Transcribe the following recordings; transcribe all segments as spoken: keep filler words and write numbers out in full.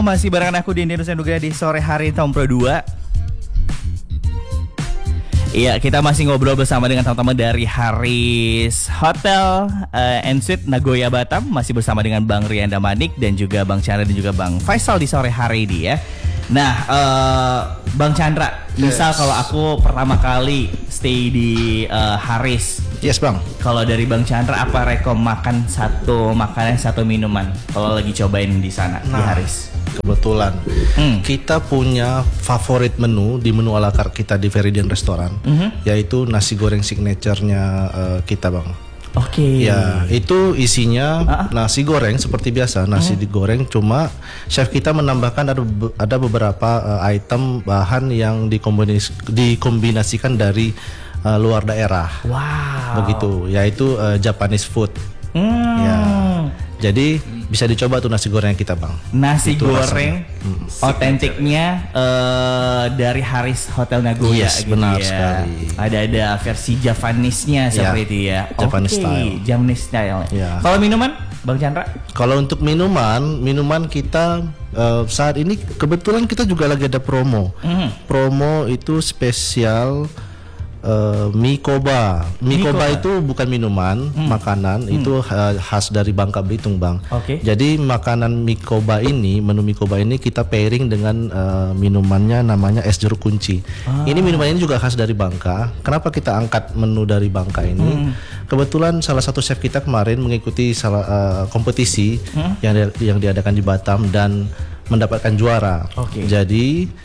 Masih barengan aku di Indonesia Nugra di sore hari tahun Pro dua. Iya, kita masih ngobrol bersama dengan teman-teman dari Haris Hotel uh, and Suite Nagoya Batam. Masih bersama dengan Bang Rian Damanik dan juga Bang Chandra dan juga Bang Faisal di sore hari ini ya. Nah, uh, Bang Chandra, yes. Misal kalau aku pertama kali stay di uh, Haris, yes Bang. Kalau dari Bang Chandra, apa rekom makan satu makanan satu minuman kalau lagi cobain di sana nah, di Haris? Kebetulan hmm. kita punya favorit menu di menu ala carte kita di Veridian Restoran, mm-hmm. yaitu nasi goreng signaturenya uh, kita Bang. Oke. Okay. Ya, itu isinya uh-uh. nasi goreng seperti biasa, nasi uh-huh. digoreng. Cuma chef kita menambahkan ada ada beberapa uh, item bahan yang dikombinasi, dikombinasikan dari uh, luar daerah. Wow. Begitu, yaitu uh, Japanese food. Hmm. Ya. Jadi bisa dicoba tuh nasi goreng kita Bang. Nasi itu goreng hmm. otentiknya uh, dari Haris Hotel Nagoya. Yes, gitu benar ya. sekali. Ada ada versi Javanese-nya seperti itu ya. Japanese okay. style. Japanese style. Ya. Kalau minuman, Bang Chandra? Kalau untuk minuman, minuman kita uh, saat ini kebetulan kita juga lagi ada promo. Mm. Promo itu spesial Uh, Mikoba. Mikoba itu bukan minuman, hmm. makanan. Hmm. Itu uh, khas dari Bangka Belitung Bang. Okay. Jadi makanan Mikoba ini, menu Mikoba ini kita pairing dengan uh, minumannya namanya es jeruk kunci. Ah. Ini minuman ini juga khas dari Bangka. Kenapa kita angkat menu dari Bangka ini? Hmm. Kebetulan salah satu chef kita kemarin mengikuti salah uh, kompetisi hmm. yang di, yang diadakan di Batam dan mendapatkan juara. Okay. Jadi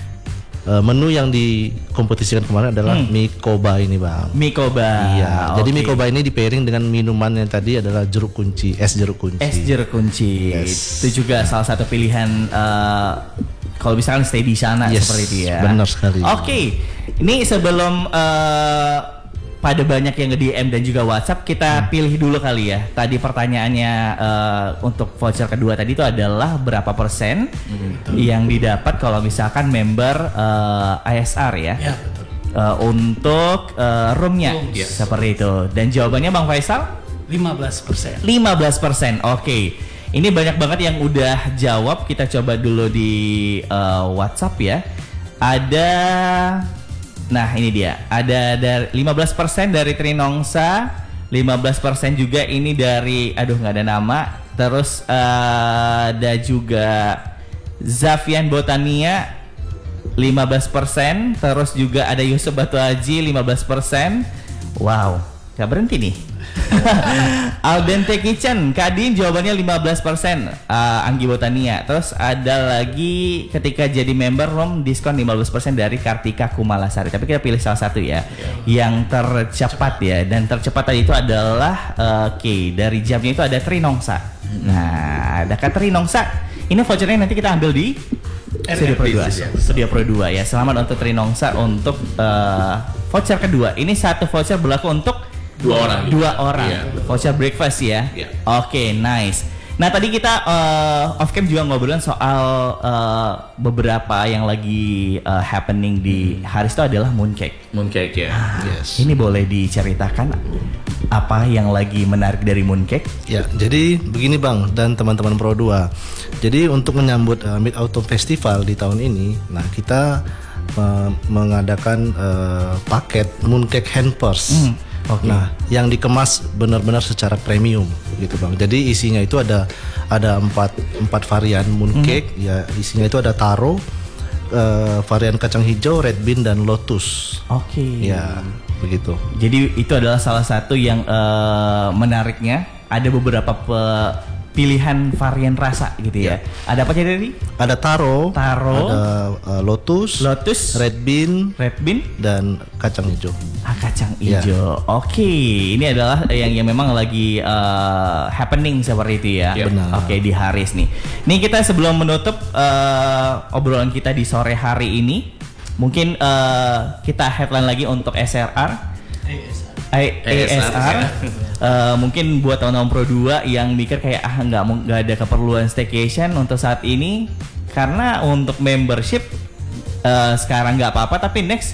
Uh, menu yang dikompetisikan kemarin adalah hmm. Mikoba ini Bang. Mikoba. Iya. Okay. Jadi Mikoba ini di pairing dengan minuman yang tadi adalah jeruk kunci, es jeruk kunci. Es jeruk kunci. Yes. Itu juga salah satu pilihan uh, kalau misalkan stay di sana yes. seperti itu ya. Benar sekali. Oke. Okay. Ini sebelum uh, pada banyak yang nge-D M dan juga WhatsApp, kita hmm. pilih dulu kali ya. Tadi pertanyaannya uh, untuk voucher kedua tadi itu adalah berapa persen hmm, yang didapat kalau misalkan member uh, I S R ya, ya betul. Uh, untuk uh, roomnya oh, yes. seperti itu. Dan jawabannya Bang Faisal? lima belas persen. lima belas persen, oke. Okay. Ini banyak banget yang udah jawab. Kita coba dulu di uh, WhatsApp ya. Ada... Nah ini dia, ada dari lima belas persen dari Trinongsa, lima belas persen juga ini dari, aduh nggak ada nama. Terus uh, ada juga Zafian Botania lima belas persen. Terus juga ada Yusuf Batu Haji lima belas persen. Wow, gak berhenti nih. Aldente Kitchen, Kadin jawabannya lima belas persen. uh, Anggi Botania. Terus ada lagi ketika jadi member room diskon lima belas persen dari Kartika Kumalasari. Tapi kita pilih salah satu ya, yeah. yang tercepat ya. Dan tercepat tadi itu adalah uh, Oke, okay, dari jamnya itu ada Trinongsa. hmm. Nah, ada Kak Trinongsa. Ini vouchernya nanti kita ambil di Studio Pro dua. Studio Pro dua ya. Selamat untuk Trinongsa untuk uh, voucher kedua. Ini satu voucher berlaku untuk dua orang dua orang yeah. voucher breakfast ya. yeah. Oke, okay, nice. Nah tadi kita uh, off cam juga ngobrolin soal uh, beberapa yang lagi uh, happening di Haris itu adalah mooncake. Mooncake ya. Ah, yes. Ini boleh diceritakan apa yang lagi menarik dari mooncake? Ya, jadi begini Bang dan teman-teman Pro dua. Jadi untuk menyambut uh, Mid Autumn Festival di tahun ini, nah kita uh, mengadakan uh, paket mooncake hampers. Mm. Okay. Nah, yang dikemas benar-benar secara premium gitu Bang. Jadi isinya itu ada ada empat empat varian mooncake. Mm-hmm. Ya, isinya itu ada taro, uh, varian kacang hijau, red bean dan lotus. Oke. Okay. Ya, begitu. Jadi itu adalah salah satu yang uh, menariknya. Ada beberapa pe- pilihan varian rasa gitu ya. ya. Ada apa aja tadi? Ada taro, taro, ada uh, lotus, lotus, red bean, red bean dan kacang hijau. Ah, kacang hijau. Ya. Oke, ini adalah yang yang memang lagi uh, happening seperti itu ya. ya. Benar. Oke, di Haris nih. Nih kita sebelum menutup uh, obrolan kita di sore hari ini, mungkin uh, kita headline lagi untuk S R R. A S R. Uh, mungkin buat teman-teman Pro dua yang mikir kayak ah nggak nggak ada keperluan staycation untuk saat ini karena untuk membership uh, sekarang nggak apa-apa, tapi next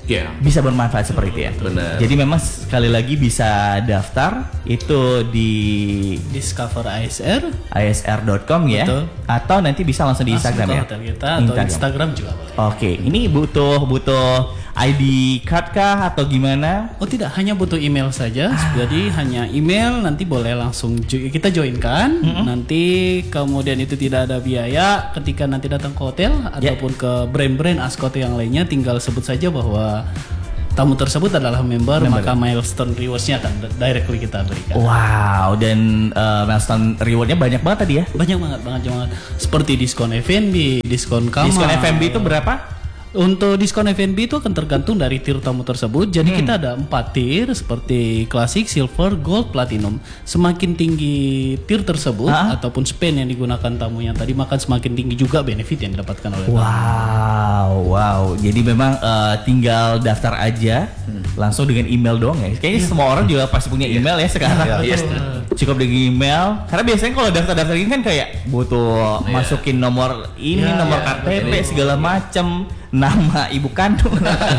Iya. bisa bermanfaat seperti itu ya. Benar. Jadi memang sekali lagi bisa daftar itu di Discover A S R I S R dot com ya, Betul. atau nanti bisa langsung di langsung Instagram ke ya. hotel kita atau Instagram juga boleh. Oke, ini butuh butuh I D card kah atau gimana? Oh tidak, hanya butuh email saja. Jadi hanya email, nanti boleh langsung jo- kita joinkan. Mm-hmm. Nanti kemudian itu tidak ada biaya. Ketika nanti datang ke hotel Ya. ataupun ke brand-brand Ascot yang lainnya, tinggal sebut saja bahwa tamu tersebut adalah member, Member. maka milestone rewards-nya akan directly kita berikan. Wow, dan uh, milestone rewardnya banyak banget tadi ya. Banyak banget, banget banget. Seperti diskon F and B, diskon kamar. Diskon F and B itu berapa? Untuk diskon F and B itu akan tergantung dari tier tamu tersebut. Jadi Hmm. kita ada empat tier seperti klasik, silver, gold, platinum. Semakin tinggi tier tersebut Ah. ataupun spend yang digunakan tamu yang tadi, maka semakin tinggi juga benefit yang didapatkan oleh tamu. Wow, wow. Jadi memang uh, tinggal daftar aja langsung dengan email doang ya. Kayaknya semua orang juga pasti punya email ya sekarang. Yes. Cukup dengan email. Karena biasanya kalau daftar-daftar ini kan kayak butuh masukin nomor ini, Iya, nomor iya. K T P segala macam, nama ibu kandung.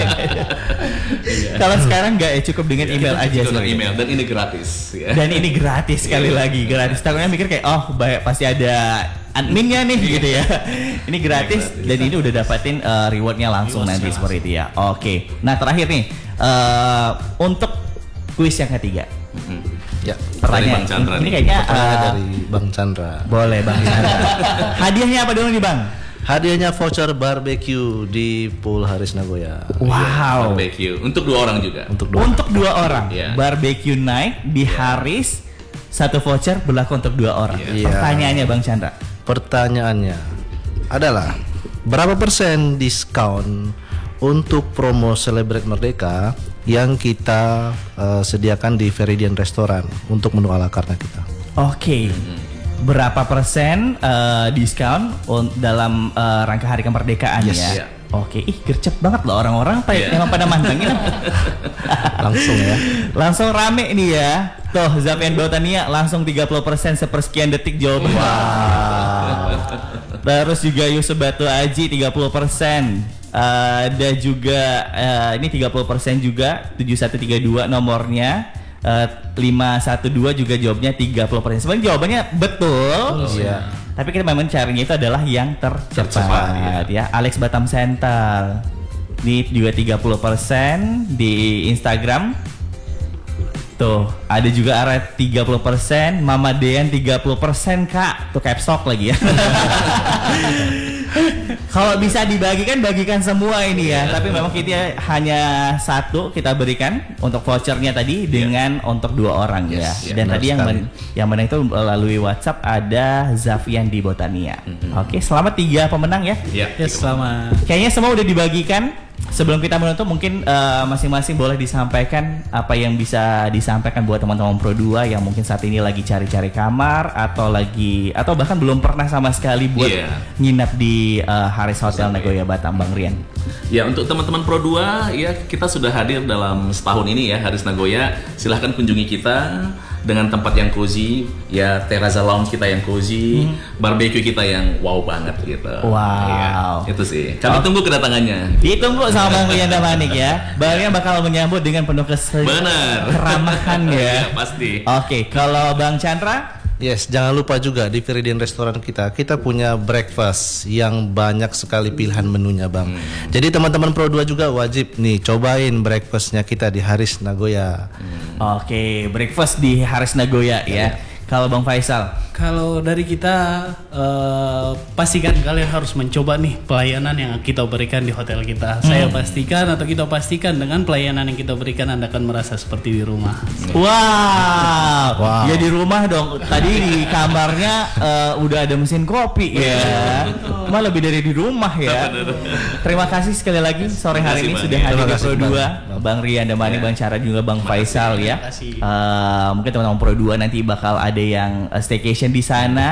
Kalau sekarang nggak ya, cukup dengan email aja Dengan sebenarnya. email dan ini gratis ya. Dan ini gratis sekali lagi, gratis. Takutnya mikir kayak oh banyak pasti ada adminnya nih gitu ya. Ini gratis dan ini udah dapatin uh, rewardnya langsung nanti seperti itu ya. Oke. Nah terakhir nih uh, untuk kuis yang ketiga. Ya. Pertanyaan Bang Chandra ini nih. kayaknya Pertanyaan uh, dari Bang Chandra. boleh Bang Chandra. Hadiahnya apa dulu nih Bang? Hadiahnya voucher barbecue di Pool Haris Nagoya Wow. Barbecue untuk dua orang juga. untuk dua. Untuk dua orang, Iya. barbecue night di Haris, satu voucher berlaku untuk dua orang. Iya. Pertanyaannya Bang Chandra. Pertanyaannya adalah berapa persen diskon untuk promo Celebrate Merdeka yang kita eh, sediakan di Veridian Restoran untuk menu ala carte kita? Oke. Berapa persen uh, diskon un- dalam uh, rangka hari kemerdekaan Yes. ya? Iya. Oke, ih gercep banget loh orang-orang pa- Iya. emang pada mantengin. Langsung ya. Langsung rame nih ya. Tuh, Zapian Botania langsung tiga puluh persen sepersekian detik jawabannya. Terus juga Yusuf Batu Aji tiga puluh persen. Ada juga uh, ini tiga puluh persen juga tujuh satu tiga dua nomornya. Uh, lima satu dua juga jawabnya tiga puluh persen. Sebenarnya jawabannya betul. Iya. Tapi kita memang carinya itu adalah yang tercepat, Tercepat, ya. Alex Batam Center. Ini juga tiga puluh persen di Instagram. Tuh, ada juga Aret tiga puluh persen, Mama Dean tiga puluh persen, Kak. Tuh caps lock lagi ya. Kalau bisa dibagikan, bagikan semua ini ya. Tapi memang kita hanya satu kita berikan untuk vouchernya tadi dengan untuk dua orang Yes, ya. ya, Dan benar tadi yang sekali. men- yang menang itu melalui WhatsApp ada Zafian di Botania. Oke, selamat tiga pemenang ya. Ya. Ya, selamat. Kayaknya semua udah dibagikan. Sebelum kita menutup mungkin eh, masing-masing boleh disampaikan apa yang bisa disampaikan buat teman-teman Pro dua yang mungkin saat ini lagi cari-cari kamar atau lagi atau bahkan belum pernah sama sekali buat Iya. nginap di eh, Haris Hotel Nagoya Batam, Bang Rian. Ya, untuk teman-teman Pro dua ya kita sudah hadir dalam setahun ini ya Haris Nagoya. Silahkan kunjungi kita dengan tempat yang cozy, ya terrazza lounge kita yang cozy, barbecue kita yang wow banget gitu. Wow. Iya, itu sih. Kami tunggu kedatangannya. Ditunggu sama Bang Rian Damanik ya. Bang Rian bakal menyambut dengan penuh kes- Benar. keramahan ya. Iya, pasti. Oke, kalau Bang Chandra? Yes, jangan lupa juga di Veridian Restoran kita, kita punya breakfast yang banyak sekali pilihan menunya Bang. Jadi teman-teman Pro dua juga wajib nih cobain breakfastnya kita di Haris Nagoya. Oke, breakfast di Haris Nagoya ya. Kalau Bang Faisal? Kalau dari kita eh, pastikan kalian harus mencoba nih pelayanan yang kita berikan di hotel kita. Saya pastikan atau kita pastikan dengan pelayanan yang kita berikan Anda akan merasa seperti di rumah. Wow. Wow. Ya di rumah dong. Tadi di kamarnya eh, udah ada mesin kopi ya. Cuma lebih dari di rumah ya. Terima kasih sekali lagi sore hari ini Terima kasih, sudah Bang. hadir Terima di kasih, Pro Bang. dua. Bang Rian Damani, Bang Cara juga Bang Faisal ya. Terima kasih. Eh, mungkin teman-teman Pro dua nanti bakal ada yang eh, staycation di sana.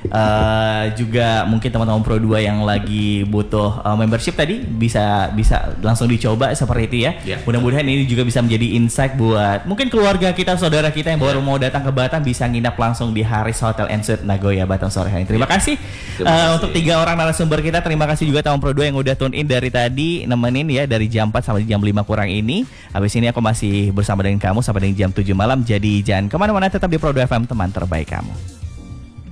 uh, juga mungkin teman-teman Pro dua yang lagi butuh uh, membership tadi bisa bisa langsung dicoba seperti itu ya. Ya. Mudah-mudahan ini juga bisa menjadi insight buat mungkin keluarga kita, saudara kita yang baru mau datang ke Batam bisa nginap langsung di Haris Hotel and Suite Nagoya Batam sore hari. Terima kasih, Terima uh, kasih. untuk tiga orang narasumber kita. Terima kasih juga teman Pro dua yang udah tune in dari tadi nemenin ya dari jam empat sampai jam lima kurang ini. Habis ini aku masih bersama dengan kamu sampai dengan jam tujuh malam. Jadi jangan kemana-mana, tetap di Pro dua F M, teman terbaik kamu.